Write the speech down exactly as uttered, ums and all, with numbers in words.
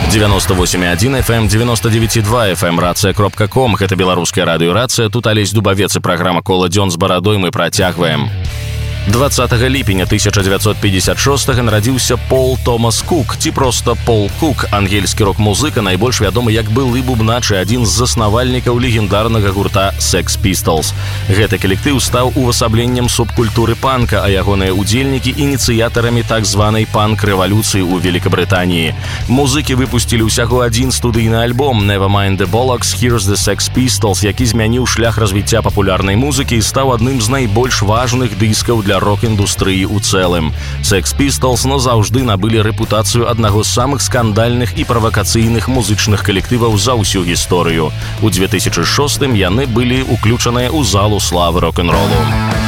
девяносто восемь и один эф эм, девяносто девять и два эф эм, рация кропка ком. Гэта беларуская радыёрацыя. Тут Алесь Дубавец і праграма «Кола дзён з барадой» мы працягваем. двадцатага ліпеня тысяча дзевяцьсот пятьдесят шостага нарадзіўся Пол Томас Кук, ці проста Пол Кук, ангельскі рок-музыка, найбольш вядомы як былы бубнач і адзін з заснавальнікаў легендарнага гурта Sex Pistols. Гэты калектыў стаў увасабленнем субкультуры панка, а ягоныя удзельнікі ініцыятарамі так званай панк-рэвалюцыі ў Великабрытаніі. Музыкі выпусцілі ўсяго адзін студыйны альбом «Nevermind the Bollocks, Here's the Sex Pistols», які змяніў шлях развіцця папулярнай музыкі і стаў адным з найбольш важных дыскаў для рок-індустрыі ў цэлым. Sex Pistols назаўжды набылі рэпутацыю аднаго з самых скандальных і правакацыйных музычных калектываў за ўсю гісторыю. У две тысячы шостым яны былі ўключаныя ў залу славы рок-н-ролу.